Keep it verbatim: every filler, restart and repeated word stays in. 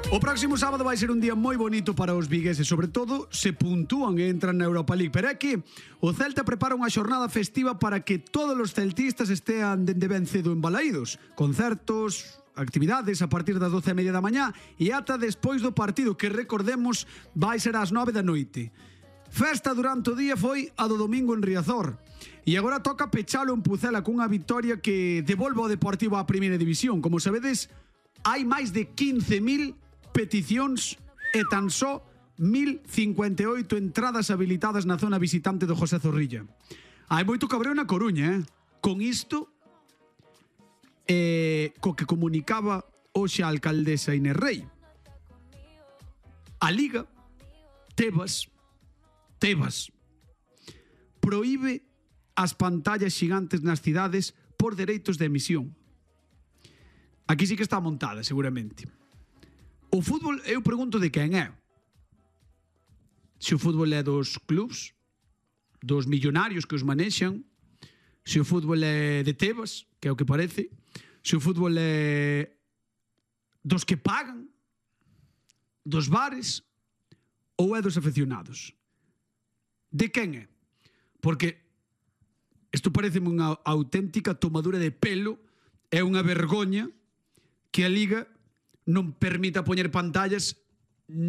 O próximo sábado vai ser un día moi bonito para os vigueses, sobre todo se puntúan e entran na Europa League. Pero é que o Celta prepara unha xornada festiva para que todos os celtistas estean dende ben cedo embalaídos. Concertos, actividades a partir das doce e media da mañá e ata despois do partido, que recordemos vai ser ás nove da noite. Festa durante o día foi a do domingo en Riazor. E agora toca pechalo en Pucela cunha vitoria que devolva o Deportivo á primeira división. Como sabedes, hai máis de quince mil peticións e tan só mil cincuenta e oito entradas habilitadas na zona visitante do José Zorrilla. Hai moito cabreo na Coruña, eh? Con isto, eh, co que comunicaba hoxe a alcaldesa Inés Rei. A Liga, Tebas, Tebas, proíbe as pantallas xigantes nas cidades por dereitos de emisión. Aquí sí que está montada, seguramente. O fútbol, eu pregunto de quen é. Se o fútbol é dos clubs, dos millonarios que os manexan, se o fútbol é de Tebas, que é o que parece, se o fútbol é dos que pagan, dos bares, ou é dos aficionados. De quen é? Porque isto parece unha auténtica tomadura de pelo, é unha vergoña que a Liga non permita poñer pantallas